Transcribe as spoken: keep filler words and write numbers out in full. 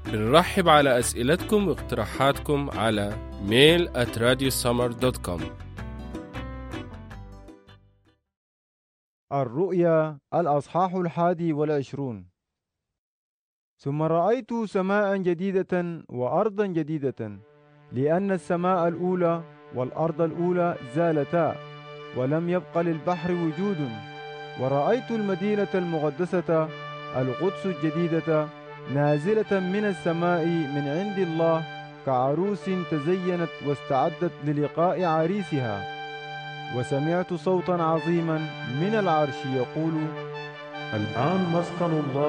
بنرحب على أسئلتكم واقتراحاتكم على ميل at radiosummer dot com. الرؤيا الأصحاح الحادي والعشرون. ثم رأيت سماء جديدة وأرضا جديدة، لأن السماء الأولى والأرض الأولى زالتا، ولم يبق للبحر وجود. ورأيت المدينة المقدسة القدس الجديدة نازلة من السماء من عند الله، كعروس تزينت واستعدت للقاء عريسها. وسمعت صوتا عظيما من العرش يقول: الآن مسكن الله